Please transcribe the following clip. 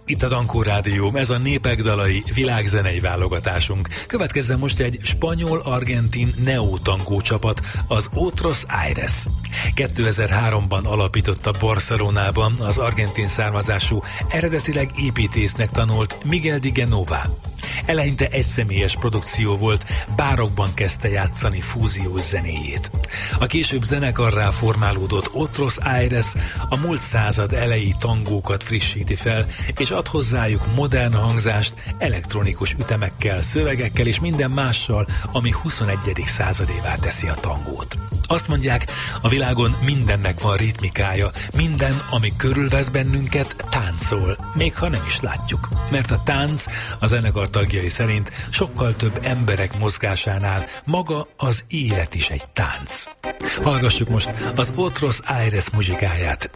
Itt a Dankó Rádió, ez a Népek dalai világzenei válogatásunk. Következzen most egy spanyol-argentin neotangó csapat, az Otros Aires. 2003-ban alapította Barcelonában az argentin származású, eredetileg építésznek tanult Miguel de Genova. Eleinte egyszemélyes produkció volt, bárokban kezdte játszani fúziós zenéjét. A később zenekarrá formálódott Otros Aires a múlt század elejé tangókat frissíti fel, és ad hozzájuk modern hangzást, elektronikus ütemekkel, szövegekkel és minden mással, ami 21. századévá teszi a tangót. Azt mondják, a világon mindennek van ritmikája, minden, ami körülvesz bennünket, táncol, még ha nem is látjuk. Mert a tánc a zenekar tagjai szerint sokkal több emberek mozgásánál maga az élet is egy tánc. Hallgassuk most az Otros Aires muzsikáját.